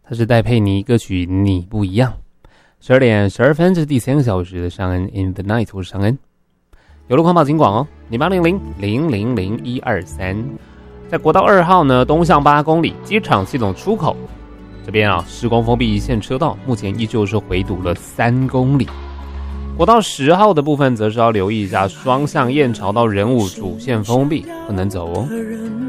它是戴佩妮歌曲《你不一样》。12点12分，这是第3个小时的尚恩 In the Night， 我是尚恩。有路况报警广哦，0800000123。在国道2号呢，东向8公里，机场系统出口这边啊，施工封闭一线车道，目前依旧是回堵了3公里。国道10号的部分则是要留意一下双向燕巢到仁武主线封闭，不能走哦。